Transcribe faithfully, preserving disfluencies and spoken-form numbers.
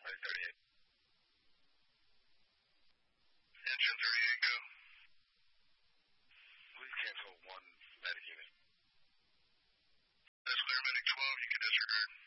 thirty-eight. Engine thirty-eight, go. Please cancel one medic unit. That's clear, medic twelve, you can disregard.